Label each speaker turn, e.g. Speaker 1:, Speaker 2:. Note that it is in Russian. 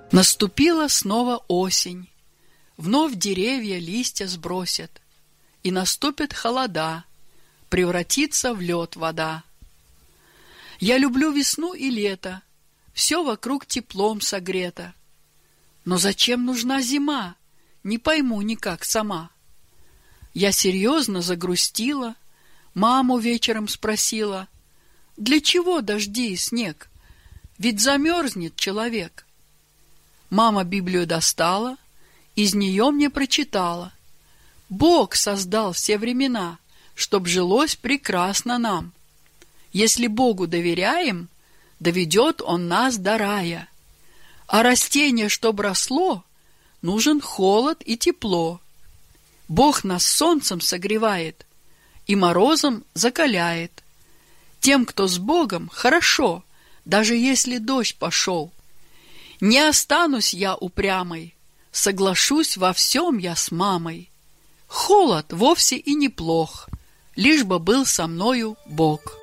Speaker 1: Наступила снова осень, вновь деревья листья сбросят, и наступит холода, превратится в лед вода. Я люблю весну и лето, все вокруг теплом согрето. Но зачем нужна зима, не пойму никак сама. Я серьезно загрустила, маму вечером спросила: для чего дожди и снег? Ведь замерзнет человек. Мама Библию достала, из нее мне прочитала: Бог создал все времена, чтоб жилось прекрасно нам. Если Богу доверяем, доведет Он нас до рая. А растение, чтоб росло, нужен холод и тепло. Бог нас солнцем согревает и морозом закаляет. Тем, кто с Богом, хорошо, даже если дождь пошел. Не останусь я упрямой, соглашусь во всем я с мамой. Холод вовсе и неплох, лишь бы был со мною Бог.